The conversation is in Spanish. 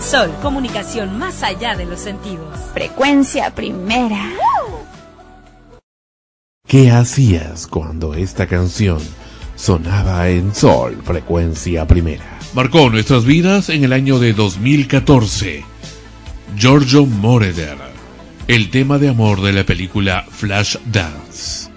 Sol, comunicación más allá de los sentidos. Frecuencia primera. ¿Qué hacías cuando esta canción sonaba en Sol, frecuencia primera? Marcó nuestras vidas en el año de 2014. Giorgio Moroder, el tema de amor de la película Flashdance.